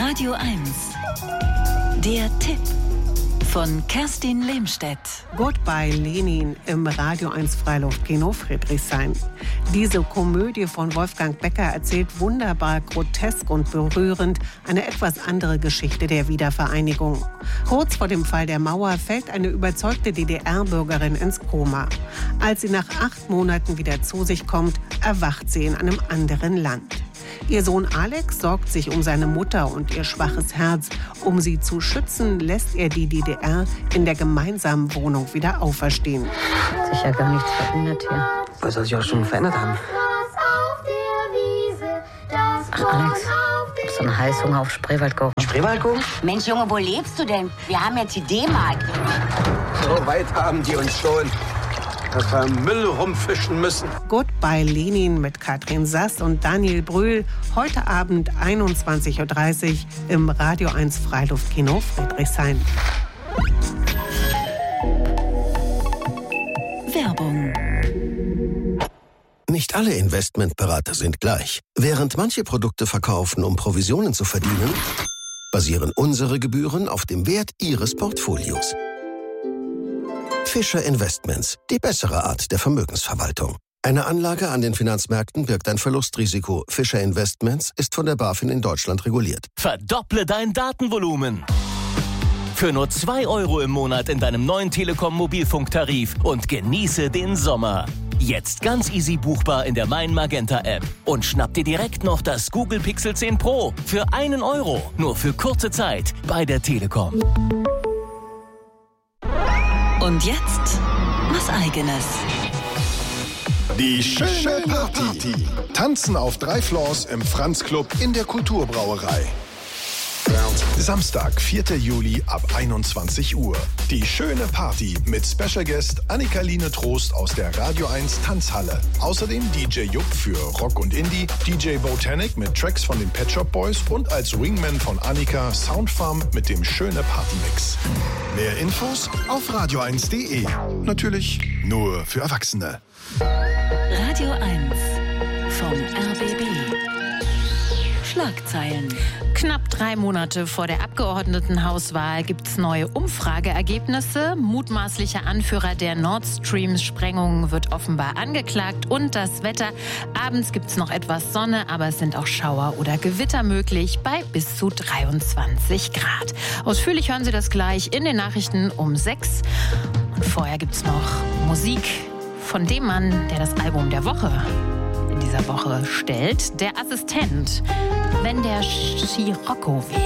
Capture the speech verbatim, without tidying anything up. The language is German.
Radio eins. Der Tipp von Kerstin Lehmstedt. Goodbye Lenin im Radio eins Freiluftkino Friedrichshain. Diese Komödie von Wolfgang Becker erzählt wunderbar, grotesk und berührend eine etwas andere Geschichte der Wiedervereinigung. Kurz vor dem Fall der Mauer fällt eine überzeugte D D R-Bürgerin ins Koma. Als sie nach acht Monaten wieder zu sich kommt, erwacht sie in einem anderen Land. Ihr Sohn Alex sorgt sich um seine Mutter und ihr schwaches Herz. Um sie zu schützen, lässt er die D D R in der gemeinsamen Wohnung wieder auferstehen. Hat sich ja gar nichts verändert hier. Was soll sich auch schon verändert haben? Ach, Alex, du hast einen Heißhunger auf Spreewaldkuchen. Spreewaldkuchen? Mensch, Junge, wo lebst du denn? Wir haben jetzt die D-Mark. So weit haben die uns schon, dass wir Müll rumfischen müssen. Goodbye Lenin mit Katrin Sass und Daniel Brühl. Heute Abend einundzwanzig Uhr dreißig im Radio eins Freiluftkino Friedrichshain. Werbung. Nicht alle Investmentberater sind gleich. Während manche Produkte verkaufen, um Provisionen zu verdienen, basieren unsere Gebühren auf dem Wert Ihres Portfolios. Fischer Investments, die bessere Art der Vermögensverwaltung. Eine Anlage an den Finanzmärkten birgt ein Verlustrisiko. Fischer Investments ist von der BaFin in Deutschland reguliert. Verdopple dein Datenvolumen. Für nur zwei Euro im Monat in deinem neuen Telekom-Mobilfunktarif und genieße den Sommer. Jetzt ganz easy buchbar in der Mein Magenta App. Und schnapp dir direkt noch das Google Pixel zehn Pro für einen Euro. Nur für kurze Zeit bei der Telekom. Und jetzt was Eigenes. Die schöne Party. Tanzen auf drei Floors im Franz Club in der Kulturbrauerei. Samstag, vierter Juli ab einundzwanzig Uhr. Die schöne Party mit Special Guest Annika-Line Trost aus der Radio eins Tanzhalle. Außerdem D J Jupp für Rock und Indie, D J Botanic mit Tracks von den Pet Shop Boys und als Wingman von Annika Soundfarm mit dem schöne Partymix. Mehr Infos auf radio eins punkt de. Natürlich nur für Erwachsene. Radio eins vom R B B. Schlagzeilen. Knapp drei Monate vor der Abgeordnetenhauswahl gibt es neue Umfrageergebnisse. Mutmaßlicher Anführer der Nord Stream-Sprengung wird offenbar angeklagt. Und das Wetter. Abends gibt es noch etwas Sonne, aber es sind auch Schauer oder Gewitter möglich bei bis zu dreiundzwanzig Grad. Ausführlich hören Sie das gleich in den Nachrichten um sechs. Und vorher gibt es noch Musik von dem Mann, der das Album der Woche in dieser Woche stellt, der Assistent, wenn der Scirocco wäre.